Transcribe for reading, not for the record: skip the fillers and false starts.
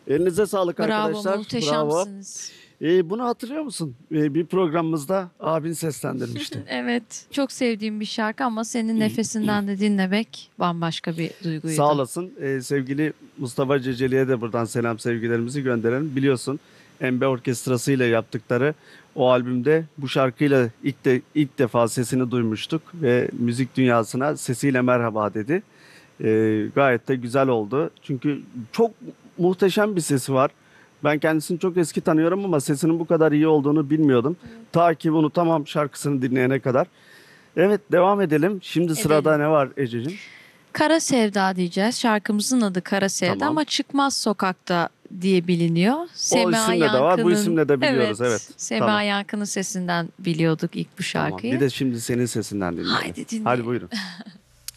Elinize sağlık Bravo, arkadaşlar. Bravo. muhteşemsiniz. Bunu hatırlıyor musun? Bir programımızda abin seslendirmişti. Evet, çok sevdiğim bir şarkı ama senin nefesinden de dinlemek bambaşka bir duyguydu. Sağ olasın. Sevgili Mustafa Ceceli'ye de buradan selam sevgilerimizi gönderelim. Biliyorsun Embe Orkestrası ile yaptıkları o albümde bu şarkıyla ilk defa sesini duymuştuk ve müzik dünyasına sesiyle merhaba dedi. Gayet de güzel oldu. Çünkü çok muhteşem bir sesi var. Ben kendisini çok eski tanıyorum ama sesinin bu kadar iyi olduğunu bilmiyordum. Ta ki Unutamam şarkısını dinleyene kadar. Evet, devam edelim. Şimdi sırada Edelim. ne var Ececiğim? Kara Sevda diyeceğiz. Şarkımızın adı Kara Sevda Tamam. ama Çıkmaz Sokak'ta diye biliniyor. O isimle de var, bu isimle de biliyoruz. Evet. Sema Tamam. Yankı'nın sesinden biliyorduk ilk bu Tamam. şarkıyı. Bir de şimdi senin sesinden dinleyelim. Haydi dinleyelim. Hadi buyurun.